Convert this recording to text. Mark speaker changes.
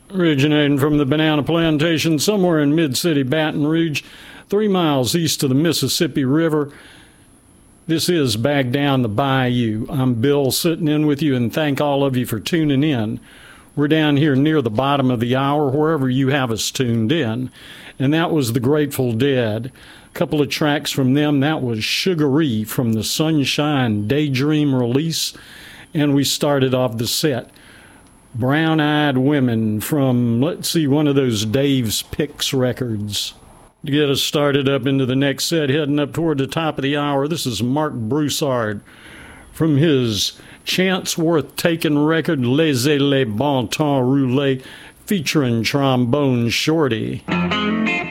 Speaker 1: Originating from the banana plantation somewhere in mid-city Baton Rouge, 3 miles east of the Mississippi River. This is Back Down the Bayou. I'm Bill, sitting in with you, and thank all of you for tuning in. We're down here near the bottom of the hour, wherever you have us tuned in. And that was the Grateful Dead. A couple of tracks from them. That was Sugaree from the Sunshine Daydream release. And we started off the set, Brown Eyed Women from, let's see, one of those Dave's Picks records. To get us started up into the next set, heading up toward the top of the hour, this is Marc Broussard from his Chance Worth Taking record, Laissez les Bon Temps Rouler, featuring Trombone Shorty.